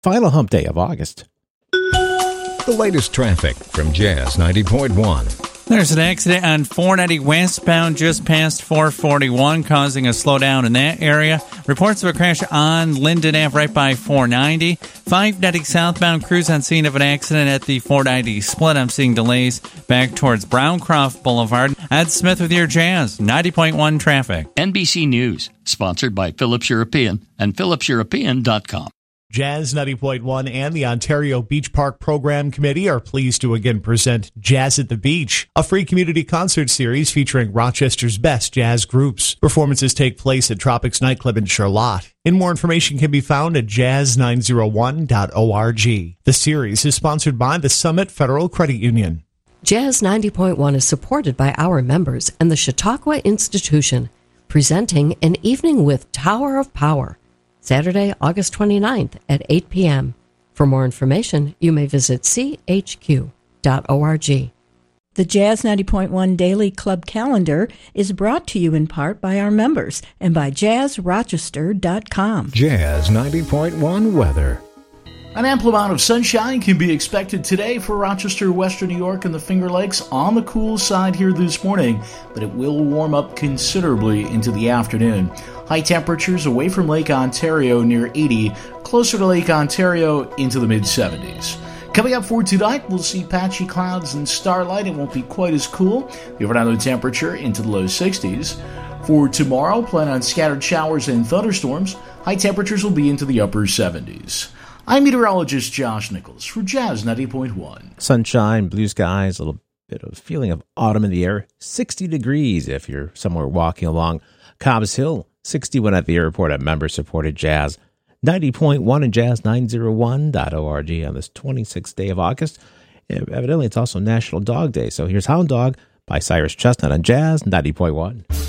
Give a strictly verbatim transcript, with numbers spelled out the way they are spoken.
final hump day of August. The latest traffic from Jazz ninety point one. There's an accident on four ninety westbound just past four forty-one, causing a slowdown in that area. Reports of a crash on Linden Avenue right by four ninety. five ninety southbound crews on scene of an accident at the four ninety split. I'm seeing delays back towards Browncroft Boulevard. Ed Smith with your Jazz ninety point one traffic. N B C News, sponsored by Phillips European and Phillips European dot com. Jazz ninety point one and the Ontario Beach Park Program Committee are pleased to again present Jazz at the Beach, a free community concert series featuring Rochester's best jazz groups. Performances take place at Tropics Nightclub in Charlotte. And more information can be found at jazz nine oh one dot org. The series is sponsored by the Summit Federal Credit Union. Jazz ninety point one is supported by our members and the Chautauqua Institution, presenting An Evening with Tower of Power, Saturday, August twenty-ninth at eight p.m. For more information, you may visit c h q dot org. The Jazz ninety point one Daily Club Calendar is brought to you in part by our members and by jazz rochester dot com. Jazz ninety point one weather. An ample amount of sunshine can be expected today for Rochester, Western New York, and the Finger Lakes on the cool side here this morning, but it will warm up considerably into the afternoon. High temperatures away from Lake Ontario near eighty, closer to Lake Ontario into the mid seventies. Coming up for tonight, we'll see patchy clouds and starlight. It won't be quite as cool. The overnight low temperature into the low sixties. For tomorrow, plan on scattered showers and thunderstorms. High temperatures will be into the upper seventies. I'm meteorologist Josh Nichols for Jazz ninety point one. Sunshine, blue skies, a little bit of feeling of autumn in the air. sixty degrees if you're somewhere walking along Cobbs Hill. sixty-one at the airport at member-supported Jazz ninety point one and jazz nine oh one dot org on this twenty-sixth day of August. Evidently, it's also National Dog Day. So here's Hound Dog by Cyrus Chestnut on Jazz ninety point one.